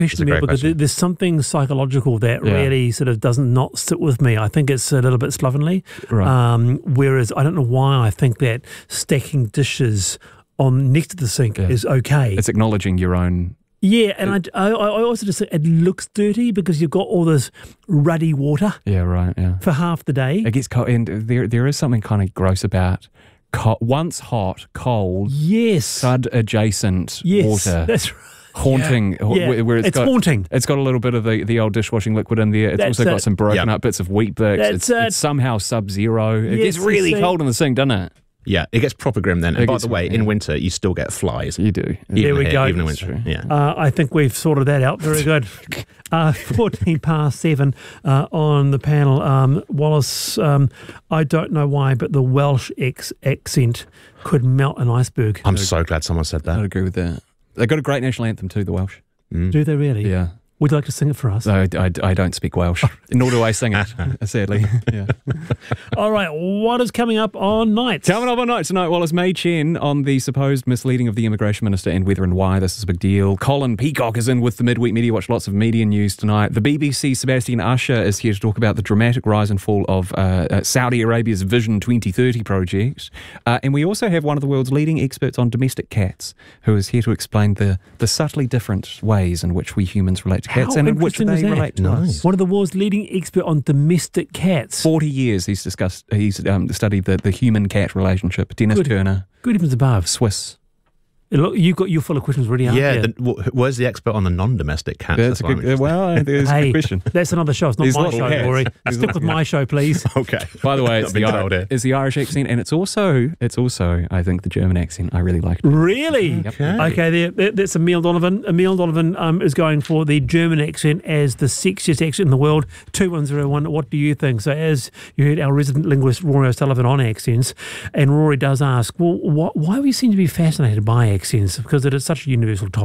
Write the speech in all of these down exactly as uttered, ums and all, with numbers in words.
question there because question. there's something psychological that Yeah. really sort of does not sit with me. I think it's a little bit slovenly. Right. Um, whereas I don't know why I think that stacking dishes on next to the sink Yeah. is okay. It's acknowledging your own. Yeah, and I, I, I also just think it looks dirty because you've got all this ruddy water Yeah, right. Yeah. for half the day. It gets cold, and there there is something kind of gross about co- once hot, cold, Yes. sud adjacent Yes. water. That's right. Haunting, Yeah. where, where it's, It's got haunting. It's got a little bit of the, the old dishwashing liquid in there. It's That's also it. got some broken Yeah. up bits of wheat bix. That's It's, it. it's somehow sub-zero. It Yes, gets really you see. cold in the sink, doesn't it? Yeah, it gets proper grim then. It And by gets- the way, yeah. in winter, you still get flies. You do. Even There we here, go. Even in That's winter. true. Yeah. Uh, I think we've sorted that out. Very good. Uh, fourteen past seven uh, on the panel. Um, Wallace, um, I don't know why, but the Welsh ex- accent could melt an iceberg. I'm so glad someone said I'd that. agree with that. They've got a great national anthem too, the Welsh. Do they really? Yeah. Would you like to sing it for us? I, I, I don't speak Welsh, nor do I sing it, sadly. Yeah. All right. What is coming up on Nights? Coming up on Night tonight, Wallace May Chen on the supposed misleading of the Immigration Minister and whether and why this is a big deal. Colin Peacock is in with the Midweek Media Watch. Lots of media news tonight. The B B C's Sebastian Usher is here to talk about the dramatic rise and fall of uh, uh, Saudi Arabia's Vision twenty thirty project. Uh, and we also have one of the world's leading experts on domestic cats who is here to explain the, the subtly different ways in which we humans relate to cats How and in which interesting they is that? relate to Nice. us. One of the world's leading expert on domestic cats. forty years he's discussed, he's um, studied the, the human-cat relationship. Dennis Good. Turner, Good heavens above. Swiss. Look, you've got you're full of questions already, aren't Yeah, you? the, w- where's the expert on the non-domestic cats? That's a what I'm good, well, uh, there's a Hey, good question. that's another show. It's not There's my lots show, of cats. Rory. There's Stick lots with of my show, please. Okay. By the way, it's Not the, been Ir- told here. it's the Irish accent, and it's also, it's also, I think, the German accent. I really like it. Really? Okay. Okay, there, there, that's Emil Donovan. Emil Donovan um, is going for the German accent as the sexiest accent in the world. two one zero one, what do you think? So as you heard our resident linguist Rory O'Sullivan on accents, and Rory does ask, well, wh- why we seem to be fascinated by accents? Because it is such a universal topic.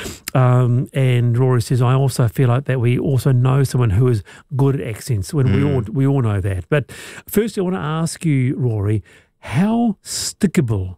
Um, and Rory says, I also feel like that we also know someone who is good at accents, when we all we all know that. But first I want to ask you, Rory, how stickable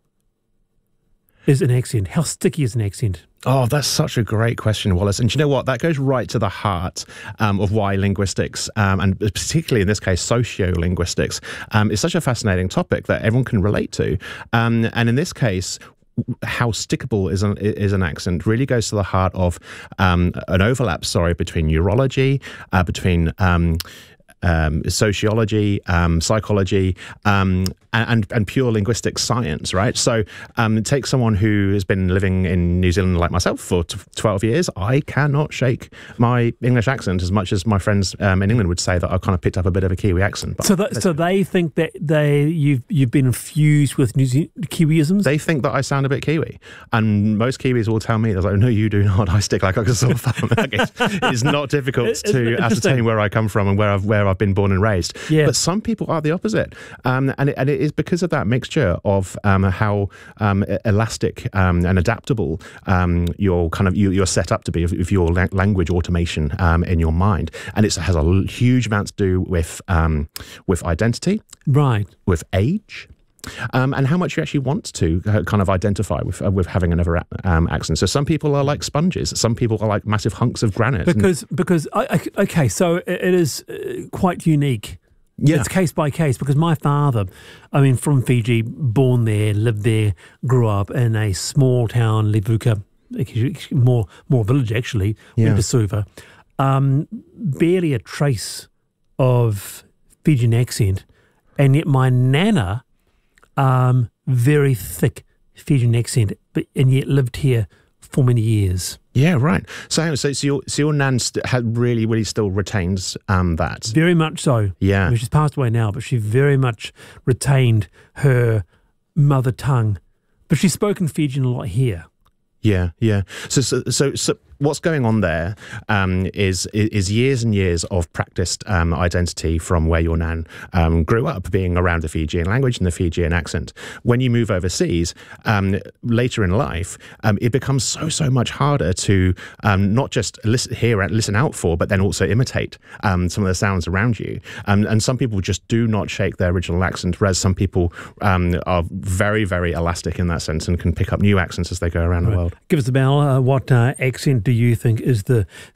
is an accent? How sticky is an accent? Oh, that's such a great question, Wallace. And do you know what? That goes right to the heart um, of why linguistics, um, and particularly in this case, sociolinguistics, um, is such a fascinating topic that everyone can relate to. Um, and in this case, how stickable is an, is an accent really goes to the heart of um, an overlap, sorry, between neurology, uh, between um, um, sociology, um, psychology, um, and, and pure linguistic science, right? So um, take someone who has been living in New Zealand like myself for twelve years. I cannot shake my English accent as much as my friends um, in England would say that I've kind of picked up a bit of a Kiwi accent. But So, th- so they think that they you've you've been infused with New Ze- Kiwiisms. they think that I sound a bit Kiwi. And most Kiwis will tell me, they're like, no, you do not. I stick like a sore thumb. It's, it's not difficult Isn't it to interesting? ascertain where I come from and where I've where I've been born and raised. Yeah. But some people are the opposite. Um, and, it, and it is because of that mixture of um, how um, elastic um, and adaptable um, you're kind of you, you're set up to be with your la- language automation um, in your mind. And it has a l- huge amount to do with um, with identity, Right. with age. Um, and how much you actually want to uh, kind of identify with uh, with having another a- um, accent. So some people are like sponges. Some people are like massive hunks of granite. And- Because, because I, I, okay, so it it is uh, quite unique. yeah, It's case by case because my father, I mean, from Fiji, born there, lived there, grew up in a small town, Levuka, more more village actually, Yeah. went to Suva. Um, barely a trace of Fijian accent, and yet my nana, um, very thick Fijian accent, but and yet lived here for many years. yeah, right. So so, so your so your nan st- had really really still retains um, that. Very much so. Yeah. I mean, she's passed away now, but she very much retained her mother tongue. But she's spoken Fijian a lot here. Yeah, yeah. So, so, so, so what's going on there um, is is years and years of practiced um, identity from where your nan um, grew up, being around the Fijian language and the Fijian accent. When you move overseas um, later in life, um, it becomes so so much harder to um, not just listen, hear and listen out for, but then also imitate um, some of the sounds around you. Um, and some people just do not shake their original accent, whereas some people um, are very very elastic in that sense and can pick up new accents as they go around the world. Give us a bell. Uh, what uh, accent do you think is the